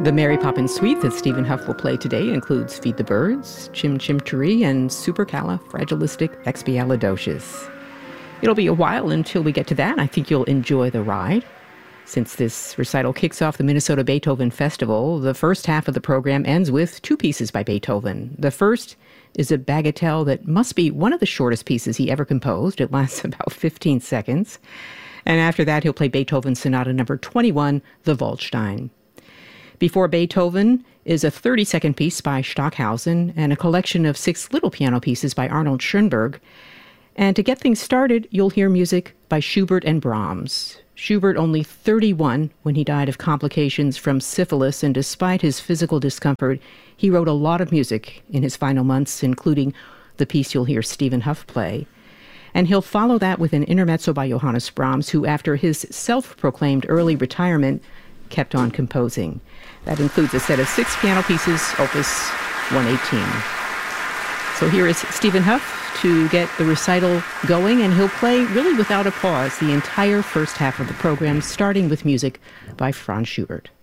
The Mary Poppins Suite that Stephen Huff will play today includes Feed the Birds, Chim Chim Cheree, and Supercalifragilisticexpialidocious. It'll be a while until we get to that. I think you'll enjoy the ride. Since this recital kicks off the Minnesota Beethoven Festival, the first half of the program ends with two pieces by Beethoven. The first is a bagatelle that must be one of the shortest pieces he ever composed. It lasts about 15 seconds. And after that, he'll play Beethoven Sonata number 21, the Waldstein. Before Beethoven is a 30-second piece by Stockhausen and a collection of 6 little piano pieces by Arnold Schoenberg. And to get things started, you'll hear music by Schubert and Brahms. Schubert only 31 when he died of complications from syphilis, and despite his physical discomfort, he wrote a lot of music in his final months, including the piece you'll hear Stephen Huff play. And he'll follow that with an intermezzo by Johannes Brahms, who, after his self-proclaimed early retirement, kept on composing. That includes a set of 6 piano pieces, Opus 118. So here is Stephen Huff to get the recital going, and he'll play really without a pause the entire first half of the program, starting with music by Franz Schubert.